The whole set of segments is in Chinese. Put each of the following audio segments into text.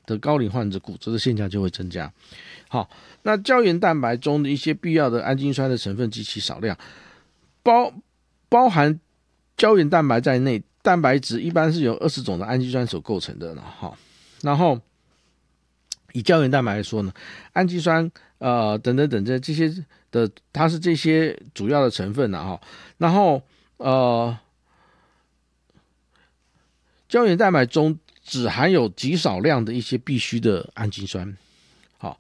的高龄患者骨折的现象就会增加。好，那胶原蛋白中的一些必要的氨基酸的成分极其少量，包含胶原蛋白在内，蛋白质一般是由20种的氨基酸所构成的。然后以胶原蛋白来说呢，氨基酸等等这些的，它是这些主要的成分然后胶原蛋白中只含有极少量的一些必需的氨基酸。好，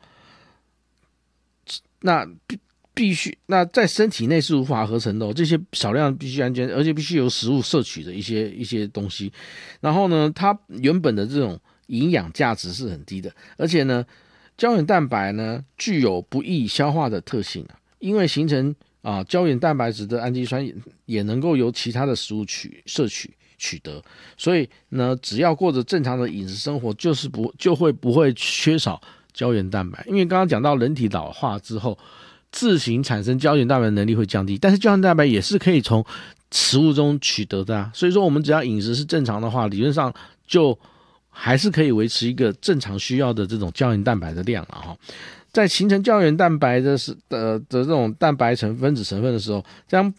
那在身体内是无法合成的这些少量必需氨基酸，而且必须由食物摄取的一些东西。然后呢，它原本的这种营养价值是很低的，而且呢，胶原蛋白呢具有不易消化的特性因为形成胶原蛋白质的氨基酸也能够由其他的食物摄取得，所以呢，只要过着正常的饮食生活，就不会缺少胶原蛋白。因为刚刚讲到人体老化之后，自行产生胶原蛋白的能力会降低，但是胶原蛋白也是可以从食物中取得的所以说我们只要饮食是正常的话，理论上就还是可以维持一个正常需要的这种胶原蛋白的量在形成胶原蛋白的这种蛋白分子成分的时候，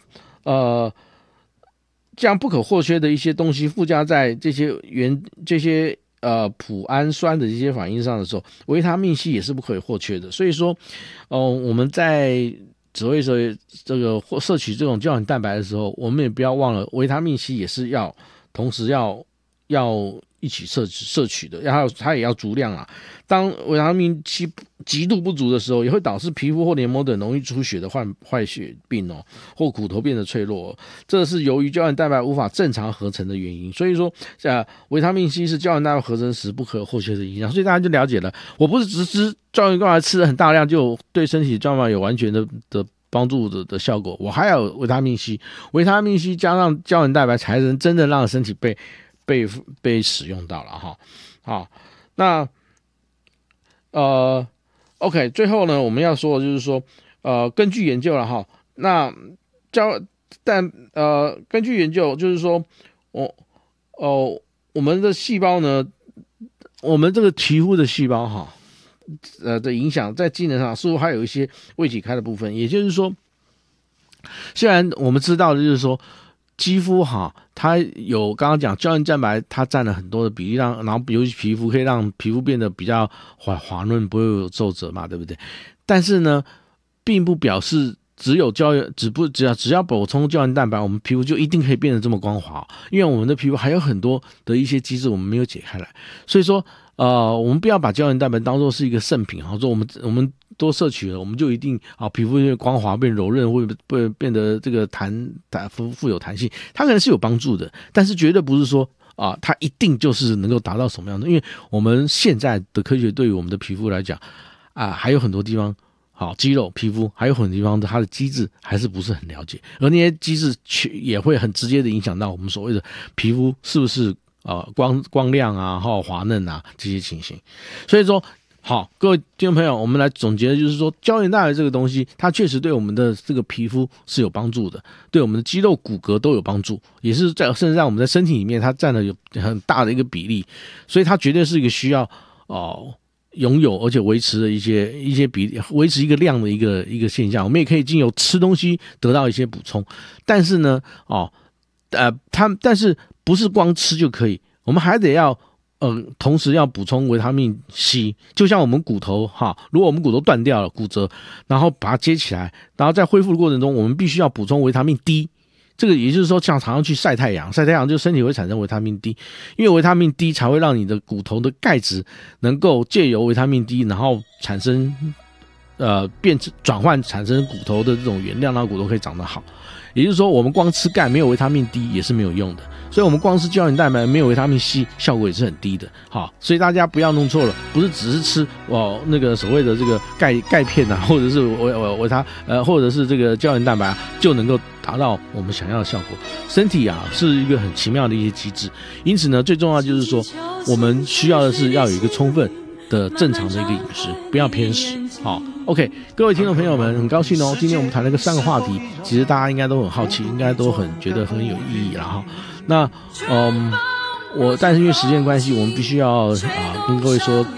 这样不可或缺的一些东西附加在这些脯氨酸的一些反应上的时候，维他命 C 也是不可或缺的。所以说我们在只会说这个摄取这种胶原蛋白的时候，我们也不要忘了维他命 C 也是同时要一起摄取的，然后它也要足量当维他命 C 极度不足的时候，也会导致皮肤或黏膜等容易出血的坏血病或骨头变得脆弱这是由于胶原蛋白无法正常合成的原因。所以说维他命 C 是胶原蛋白合成时不可或缺的影响。所以大家就了解了，我不是只吃胶原蛋白吃了很大量就对身体胶原蛋白有完全的帮助的效果，我还有维他命 C， 维他命 C 加上胶原蛋白才能真的让身体被使用到了好，那OK， 最后呢，我们要说的就是说根据研究了那根据研究就是说我们的细胞呢，我们这个皮肤的细胞的影响在机能上似乎还有一些未解开的部分。也就是说，虽然我们知道的就是说肌肤它有刚刚讲胶原蛋白，它占了很多的比例，然后尤其皮肤可以让皮肤变得比较滑润，不会有皱褶嘛，对不对？但是呢，并不表示只要补充胶原蛋白，我们皮肤就一定可以变得这么光滑，因为我们的皮肤还有很多的一些机制我们没有解开来。所以说我们不要把胶原蛋白当作是一个圣品说我们多摄取了，我们就一定皮肤会光滑变柔润，会变得这个富有弹性，它可能是有帮助的，但是绝对不是说它一定就是能够达到什么样的。因为我们现在的科学对于我们的皮肤来讲还有很多地方肌肉皮肤还有很多地方它的机制还是不是很了解，而那些机制也会很直接的影响到我们所谓的皮肤是不是光亮滑嫩这些情形。所以说好，各位听众朋友，我们来总结的就是说，胶原蛋白这个东西，它确实对我们的这个皮肤是有帮助的，对我们的肌肉骨骼都有帮助，也是甚至在我们的身体里面，它占了有很大的一个比例，所以它绝对是一个需要拥有而且维持的一些比例，维持一个量的一个现象。我们也可以经由吃东西得到一些补充，但是呢但是不是光吃就可以，我们还得要同时要补充维他命 C， 就像我们骨头如果我们骨头断掉了骨折，然后把它接起来，然后在恢复的过程中，我们必须要补充维他命 D。这个也就是说，像常常去晒太阳就身体会产生维他命 D， 因为维他命 D 才会让你的骨头的钙质能够借由维他命 D， 然后产生转换产生骨头的这种原料，让骨头可以长得好。也就是说，我们光吃钙没有维他命 D 也是没有用的，所以我们光吃胶原蛋白没有维他命 C 效果也是很低的。所以大家不要弄错了，不是只是吃那个所谓的这个钙片或者是或者是这个胶原蛋白就能够达到我们想要的效果。身体是一个很奇妙的一些机制，因此呢，最重要就是说，我们需要的是要有一个充分的正常的一个饮食，不要偏食。OK， 各位听众朋友们，很高兴今天我们谈了3个话题，其实大家应该都很好奇，应该都觉得很有意义啦那但是因为时间关系，我们必须要跟各位说